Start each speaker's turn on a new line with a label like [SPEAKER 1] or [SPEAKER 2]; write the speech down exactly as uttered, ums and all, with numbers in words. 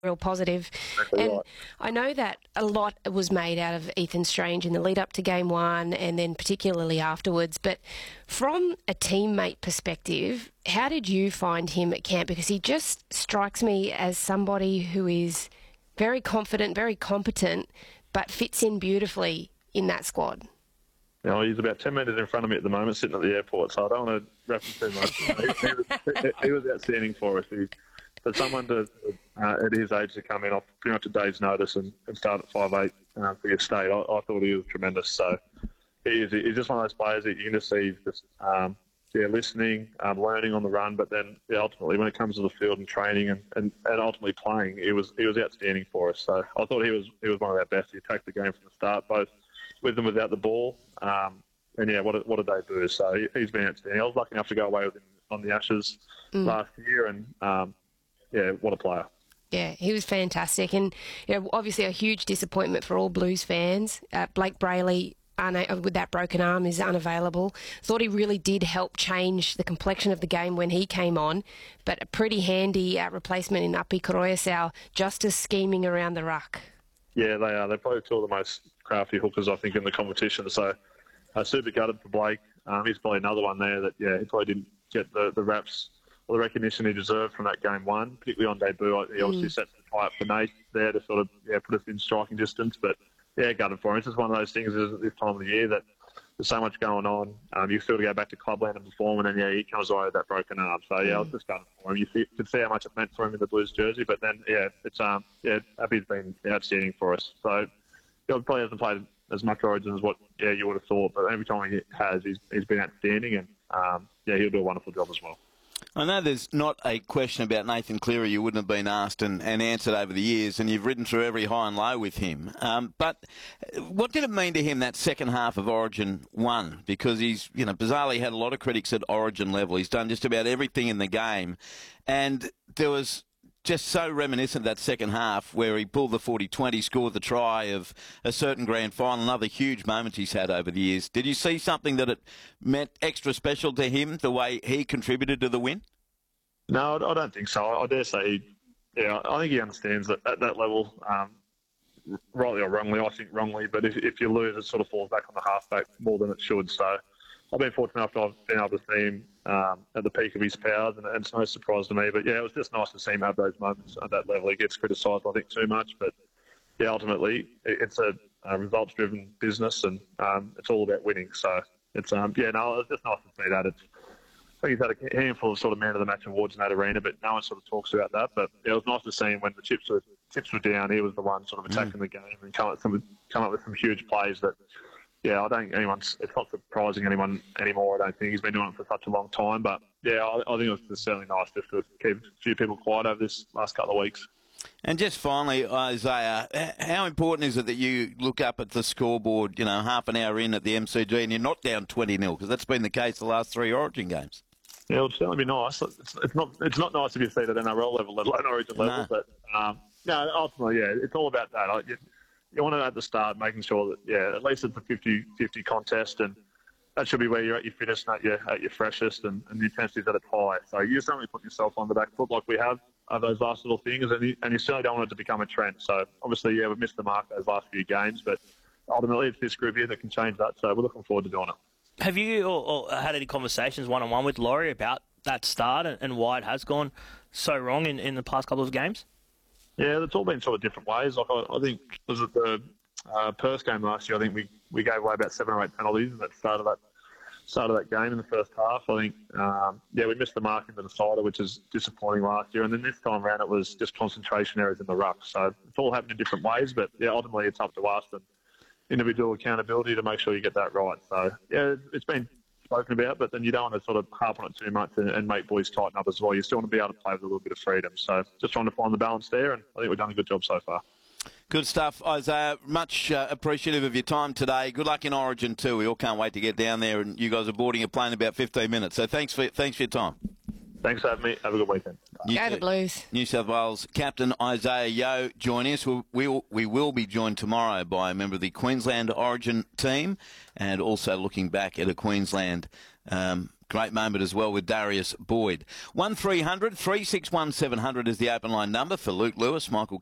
[SPEAKER 1] real positive.
[SPEAKER 2] Exactly
[SPEAKER 1] and
[SPEAKER 2] right.
[SPEAKER 1] I know that a lot was made out of Ethan Strange in the lead up to game one and then particularly afterwards. But from a teammate perspective, how did you find him at camp? Because he just strikes me as somebody who is very confident, very competent, but fits in beautifully in that squad.
[SPEAKER 2] You know, he's about ten metres in front of me at the moment, sitting at the airport, so I don't want to wrap him too much. he, he, was, he was outstanding for us. He, for someone to, uh, at his age to come in off pretty much a day's notice and, and start at five eight uh, for your state, I, I thought he was tremendous. So he is, he's just one of those players that you can just see just um, yeah, listening, um, learning on the run, but then yeah, ultimately when it comes to the field and training and, and, and ultimately playing, he was he was outstanding for us. So I thought he was he was one of our best. He attacked the game from the start, both with and without the ball. Um, and yeah, what a, what a debut. So he, he's been outstanding. I was lucky enough to go away with him on the Ashes mm. last year, and um, yeah, what a player.
[SPEAKER 1] Yeah, he was fantastic. And you know, obviously a huge disappointment for all Blues fans. Uh, Blake Brayley, una- with that broken arm, is unavailable. Thought he really did help change the complexion of the game when he came on, but a pretty handy uh, replacement in Api Koroyasau, just as scheming around the ruck.
[SPEAKER 2] Yeah, they are. They're probably two of the most crafty hookers, I think, in the competition. So uh, super gutted for Blake. Um, he's probably another one there that, yeah, he probably didn't get the, the raps or the recognition he deserved from that game one, particularly on debut. He obviously mm. sets the tie up for Nate there to sort of yeah put us in striking distance. But, yeah, gutted for him. It's just one of those things at this time of the year that there's so much going on. Um, you feel to go back to clubland and perform, and then, yeah, he comes away with that broken arm. So, yeah, mm. I was just gutted for him. You see, could see how much it meant for him in the Blues jersey. But then, yeah, it's um yeah, Appy's been outstanding for us. So, he probably hasn't played as much Origin as what yeah you would have thought, but every time he has, he's, he's been outstanding, and um, yeah, he'll do a wonderful job as well.
[SPEAKER 3] I know there's not a question about Nathan Cleary you wouldn't have been asked and, and answered over the years, and you've ridden through every high and low with him. Um, but what did it mean to him that second half of Origin one? Because he's, you know, bizarrely had a lot of critics at Origin level. He's done just about everything in the game, and there was just so reminiscent of that second half where he pulled the forty twenty, scored the try of a certain grand final, another huge moment he's had over the years. Did you see something that it meant extra special to him, the way he contributed to the win?
[SPEAKER 2] No, I don't think so. I dare say, yeah, I think he understands that at that level, um, rightly or wrongly, I think wrongly, but if, if you lose, it sort of falls back on the halfback more than it should. So I've been fortunate enough to have been able to see him um, at the peak of his powers, and, and it's no surprise to me. But, yeah, it was just nice to see him have those moments at that level. He gets criticised, I think, too much. But, yeah, ultimately, it's a, a results-driven business, and um, it's all about winning. So, it's um, yeah, no, it's just nice to see that. It's, I think he's had a handful of sort of man of the match awards in that arena, but no one sort of talks about that. But yeah, it was nice to see him when the chips were chips were down. He was the one sort of attacking mm. the game and come up, with some, come up with some huge plays that, yeah, I don't think anyone's, it's not surprising anyone anymore. I don't think he's been doing it for such a long time. But yeah, I, I think it was certainly nice just to keep a few people quiet over this last couple of weeks.
[SPEAKER 3] And just finally, Isaiah, how important is it that you look up at the scoreboard, you know, half an hour in at the M C G and you're not down twenty nil? Because that's been the case the last three Origin games.
[SPEAKER 2] Yeah, it would certainly be nice. It's, it's not it's not nice if you see it at N R L level, let alone Origin level. No. But um, no, ultimately, yeah, it's all about that. Like, you, you want to at the start making sure that yeah, at least it's a fifty fifty contest, and that should be where you're at your fittest, and at your at your freshest, and, and the intensity's at its high. So you certainly put yourself on the back foot like we have of those last little things, and you, and you certainly don't want it to become a trend. So obviously, yeah, we've missed the mark those last few games, but ultimately it's this group here that can change that. So we're looking forward to doing it.
[SPEAKER 4] Have you or, or had any conversations one-on-one with Laurie about that start and, and why it has gone so wrong in, in the past couple of games?
[SPEAKER 2] Yeah, it's all been sort of different ways. Like I, I think was it the uh, Perth game last year? I think we, we gave away about seven or eight penalties at the start of that start of that game in the first half. I think um, yeah, we missed the mark in the decider, which is disappointing last year. And then this time around, it was just concentration errors in the ruck. So it's all happened in different ways, but yeah, ultimately it's up to us and individual accountability to make sure you get that right. So yeah, it's been spoken about, but then you don't want to sort of harp on it too much and, and make boys tighten up as well. You still want to be able to play with a little bit of freedom. So just trying to find the balance there, and I think we've done a good job so far.
[SPEAKER 3] Good stuff, Isaiah. Much uh, appreciative of your time today. Good luck in Origin too. We all can't wait to get down there, and you guys are boarding a plane in about fifteen minutes. So thanks for thanks for your time.
[SPEAKER 2] Thanks for having me. Have a good weekend.
[SPEAKER 3] New,
[SPEAKER 1] Go the Blues.
[SPEAKER 3] New South Wales captain Isaiah Yeo joining us. We'll, we'll, we will be joined tomorrow by a member of the Queensland Origin team, and also looking back at a Queensland um, Great moment as well with Darius Boyd. one three hundred, three six one, seven hundred is the open line number for Luke Lewis, Michael